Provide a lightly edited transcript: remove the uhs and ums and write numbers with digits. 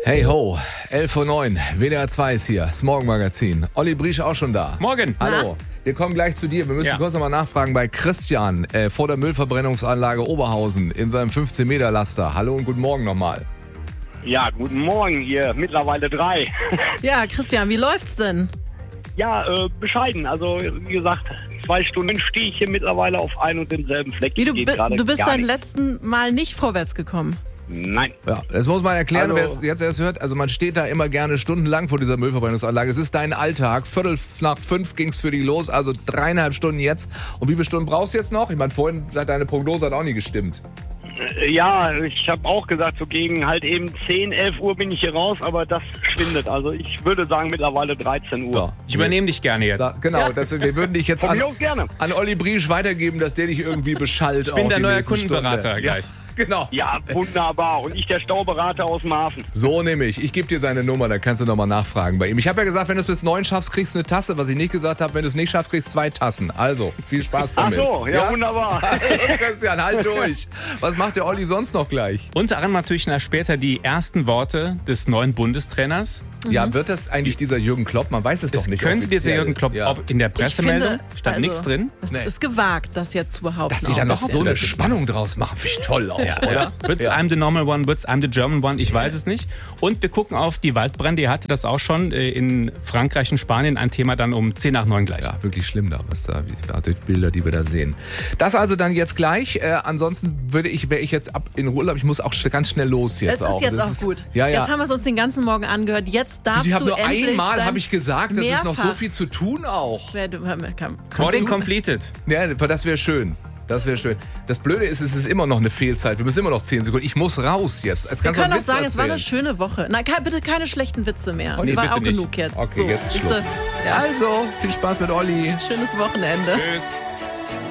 Hey ho, 11:09 Uhr, WDR 2 ist hier, das Morgenmagazin. Olli Briesch auch schon da. Morgen. Hallo. Wir kommen gleich zu dir. Wir müssen kurz nochmal nachfragen bei Christian vor der Müllverbrennungsanlage Oberhausen in seinem 15-Meter-Laster. Hallo und guten Morgen nochmal. Ja, guten Morgen hier, mittlerweile 3. Ja, Christian, wie läuft's denn? Ja, bescheiden. Also, wie gesagt, 2 Stunden stehe ich hier mittlerweile auf ein und demselben Fleck. Wie, du bist gar beim nicht. letzten Mal nicht vorwärts gekommen. Nein. Ja, das muss man erklären, wer Also- es jetzt erst hört. Also man steht da immer gerne stundenlang vor dieser Müllverbrennungsanlage. Es ist dein Alltag. 4:45 ging's für dich los, also 3,5 Stunden jetzt. Und wie viele Stunden brauchst du jetzt noch? Ich meine, vorhin hat deine Prognose auch nie gestimmt. Ja, ich habe auch gesagt, so gegen halt eben 10, 11 Uhr bin ich hier raus, aber das schwindet. Also ich würde sagen mittlerweile 13 Uhr. So. Ich übernehme dich gerne jetzt. Genau, deswegen, wir würden dich jetzt Von an mir aus gerne. Olli Briesch weitergeben, dass der dich irgendwie beschallt. Ich bin auch der die neue nächste Kundenberater Stunde. gleich. Ja, genau. Ja, wunderbar. Und ich der Stauberater aus dem Hafen. So nehme ich. Ich gebe dir seine Nummer, dann kannst du nochmal nachfragen bei ihm. Ich habe ja gesagt, wenn du es bis 9 schaffst, kriegst du eine Tasse. Was ich nicht gesagt habe, wenn du es nicht schaffst, kriegst du 2 Tassen. Also, viel Spaß Ach damit. so, ja, wunderbar. Christian, halt durch. Was macht der Olli sonst noch gleich? Unter anderem natürlich später die ersten Worte des neuen Bundestrainers. Ja, wird das eigentlich dieser Jürgen Klopp? Man weiß es doch Es nicht könnte dieser offiziell. Jürgen Klopp, Ja. ob in der Pressemeldung finde, stand also- nichts drin. Das Nee. ist gewagt, das jetzt zu behaupten. Dass die da noch so behauptet eine das jetzt Spannung draus machen, finde ich toll auch, oder? Wird's I'm the normal one, wird's I'm the German one, ich weiß es nicht. Und wir gucken auf die Waldbrände, ihr hattet das auch schon in Frankreich und Spanien, ein Thema dann um 8:50 gleich. Ja, wirklich schlimm da, was da, die Bilder, die wir da sehen. Das also dann jetzt gleich. Ansonsten wäre ich jetzt ab in Urlaub. Ich muss auch ganz schnell los jetzt Es ist auch. jetzt Das auch gut. Ja, ja. Jetzt haben wir es uns den ganzen Morgen angehört. Jetzt darfst Ich du habe nur endlich einmal, dein- habe ich gesagt, das ist noch so Mehrfach. viel zu tun auch. Ja, Boarding completed. Ja, das wäre schön. Das wäre schön. Das Blöde ist, es ist immer noch eine Fehlzeit. Wir müssen immer noch 10 Sekunden. Ich muss raus jetzt. Jetzt Wir kannst du können einen auch Witz sagen, es war eine erzählen. schöne Woche. Nein, bitte keine schlechten Witze mehr. Nee, Es war bitte auch nicht. genug jetzt. Okay, so, jetzt siehste, Schluss. Ja, Also, viel Spaß mit Olli. schönes Wochenende. Tschüss.